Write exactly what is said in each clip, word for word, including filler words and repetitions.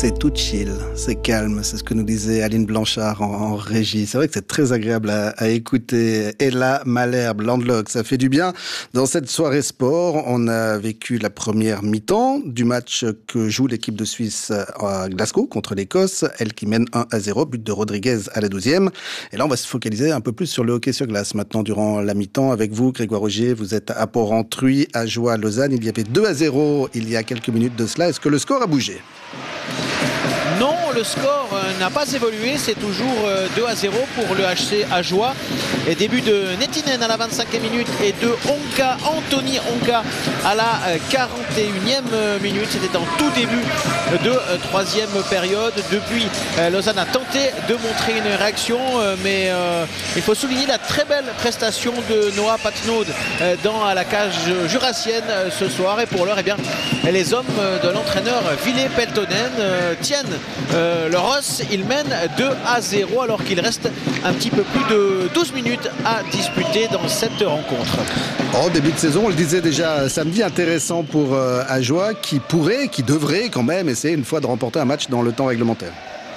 C'est tout chill, c'est calme, c'est ce que nous disait Aline Blanchard en, en régie. C'est vrai que c'est très agréable à, à écouter. Ella Malherbe, Landlock, ça fait du bien. Dans cette soirée sport, on a vécu la première mi-temps du match que joue l'équipe de Suisse à Glasgow contre l'Écosse. Elle qui mène un à zéro, but de Rodriguez à la douzième. Et là, on va se focaliser un peu plus sur le hockey sur glace maintenant durant la mi-temps. Avec vous, Grégoire Rogier, vous êtes à Port-Rentruy, à Joie, Lausanne. Il y avait deux à zéro il y a quelques minutes de cela. Est-ce que le score a bougé ? Non, le score euh, n'a pas évolué, c'est toujours euh, deux à zéro pour le H C Ajoie. Et début de Nettinen à la vingt-cinquième minute et de Onka, Anthony Onka à la euh, quarante et unième minute. C'était en tout début de euh, troisième période. Depuis, euh, Lausanne a tenté de montrer une réaction, euh, mais euh, il faut souligner la très belle prestation de Noah Patnaud euh, dans la cage jurassienne euh, ce soir. Et pour l'heure, eh bien, les hommes de l'entraîneur Ville Peltonen euh, tiennent Euh, le Ross. Il mène deux à zéro alors qu'il reste un petit peu plus de douze minutes à disputer dans cette rencontre. En début de saison, on le disait déjà samedi, intéressant pour euh, Ajoie qui pourrait, qui devrait quand même essayer une fois de remporter un match dans le temps réglementaire.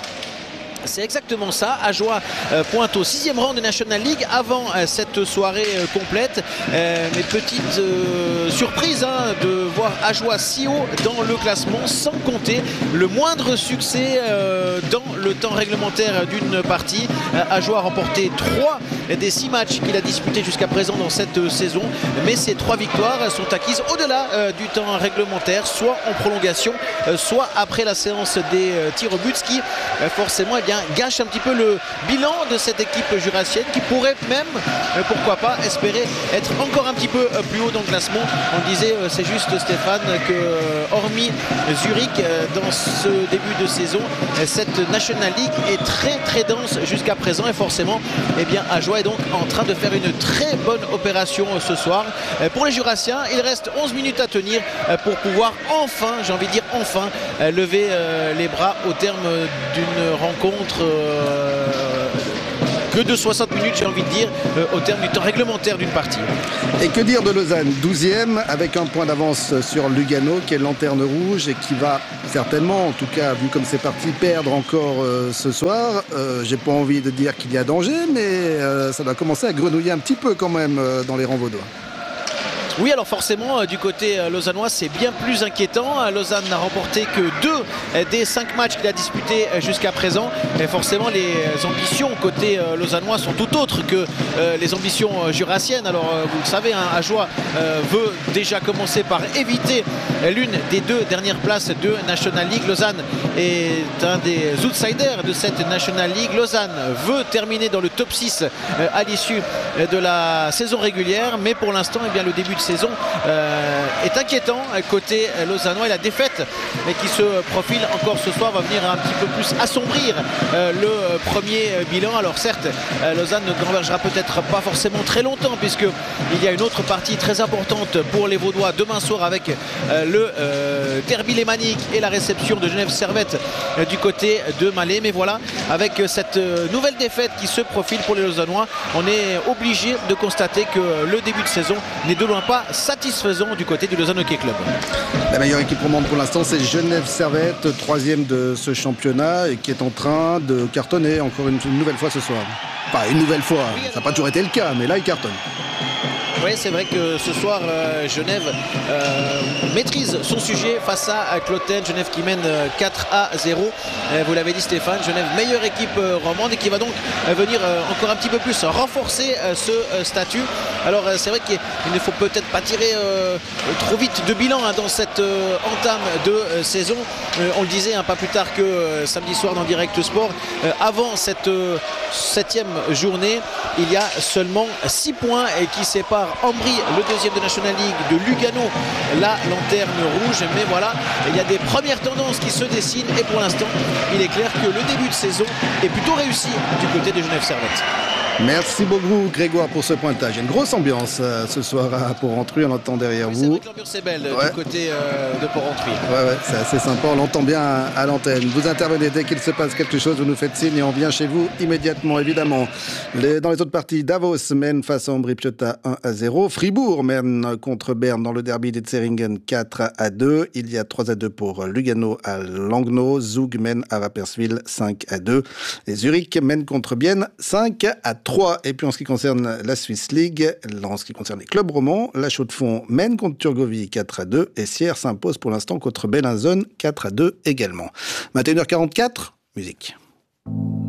C'est exactement ça. Ajoie euh, pointe au sixième rang de National League avant euh, cette soirée euh, complète. Euh, mais petite euh, surprise hein, de voir Ajoie si haut dans le classement, sans compter le moindre succès euh, dans le temps réglementaire d'une partie. Euh, Ajoie a remporté trois des six matchs qu'il a disputés jusqu'à présent dans cette euh, saison. Mais ces trois victoires sont acquises au-delà euh, du temps réglementaire, soit en prolongation, euh, soit après la séance des euh, tirs au but, ce qui euh, forcément eh bien, gâche un petit peu le bilan de cette équipe jurassienne qui pourrait même, euh, pourquoi pas, espérer être encore un petit peu euh, plus haut dans le classement. On disait, euh, c'est juste Stéphane, que euh, hormis Zurich euh, dans ce début de saison, euh, cette National League est très très dense jusqu'à présent et forcément, eh bien, Ajoie est donc en train de faire une très bonne opération euh, ce soir. Euh, pour les Jurassiens, il reste onze minutes à tenir euh, pour pouvoir enfin, j'ai envie de dire enfin, euh, lever euh, les bras au terme d'une rencontre Euh, que de soixante minutes, j'ai envie de dire, euh, au terme du temps réglementaire d'une partie. Et que dire de Lausanne, douzième, avec un point d'avance sur Lugano, qui est lanterne rouge et qui va certainement, en tout cas, vu comme c'est parti, perdre encore euh, ce soir. Euh, j'ai pas envie de dire qu'il y a danger, mais euh, ça doit commencer à grenouiller un petit peu quand même euh, dans les rangs vaudois. Oui, alors forcément, du côté lausannois, c'est bien plus inquiétant. Lausanne n'a remporté que deux des cinq matchs qu'il a disputés jusqu'à présent. Et forcément, les ambitions côté lausannois sont tout autres que les ambitions jurassiennes. Alors, vous le savez, hein, Ajoie veut déjà commencer par éviter l'une des deux dernières places de National League. Lausanne est un des outsiders de cette National League. Lausanne veut terminer dans le top six à l'issue de la saison régulière. Mais pour l'instant, eh bien, le début de saison euh, est inquiétant côté lausannois et la défaite mais qui se profile encore ce soir va venir un petit peu plus assombrir euh, le premier bilan. Alors certes, euh, Lausanne ne convergera peut-être pas forcément très longtemps puisque il y a une autre partie très importante pour les Vaudois demain soir avec euh, le euh, derby lémanique et la réception de Genève Servette euh, du côté de Malais. Mais voilà, avec cette euh, nouvelle défaite qui se profile pour les Lausannois, on est obligé de constater que le début de saison n'est de loin pas satisfaisant du côté du Lausanne Hockey Club. La meilleure équipe au monde pour l'instant, c'est Genève Servette, troisième de ce championnat et qui est en train de cartonner encore une, une nouvelle fois ce soir. Pas une nouvelle fois, oui, ça n'a pas toujours été le cas, mais là il cartonne. Oui, c'est vrai que ce soir, euh, Genève euh, maîtrise son sujet face à Cloten. Genève qui mène euh, quatre à zéro. Euh, vous l'avez dit Stéphane, Genève meilleure équipe euh, romande et qui va donc euh, venir euh, encore un petit peu plus renforcer euh, ce euh, statut. Alors euh, c'est vrai qu'il ne faut peut-être pas tirer euh, trop vite de bilan hein, dans cette euh, entame de euh, saison. Euh, on le disait hein, pas plus tard que euh, samedi soir dans Direct Sport. Euh, avant cette euh, septième journée, il y a seulement six points et qui séparent Ambry, le deuxième de National League, de Lugano, la lanterne rouge. Mais voilà, il y a des premières tendances qui se dessinent et pour l'instant, il est clair que le début de saison est plutôt réussi du côté de Genève Servette. Merci beaucoup Grégoire pour ce pointage. Il y a une grosse ambiance euh, ce soir à Porrentruy, on l'entend derrière oui, vous. C'est vrai que l'ambiance est belle ouais. du côté euh, de Porrentruy. Ouais, ouais, c'est assez sympa, on l'entend bien à, à l'antenne. Vous intervenez dès qu'il se passe quelque chose, vous nous faites signe et on vient chez vous immédiatement, évidemment. Les, dans les autres parties, Davos mène face à Ambri-Piotta un à zéro. Fribourg mène contre Berne dans le derby des Zeringen quatre à deux. Il y a trois à deux pour Lugano à Langnau. Zug mène à Rapperswil cinq à deux. Et Zurich mène contre Bienne cinq à trois. Et puis en ce qui concerne la Swiss League, en ce qui concerne les clubs romans, la Chaux-de-Fonds mène contre Turgovie quatre à deux et Sierre s'impose pour l'instant contre Bellinzone quatre à deux également. vingt et une heures quarante-quatre, musique.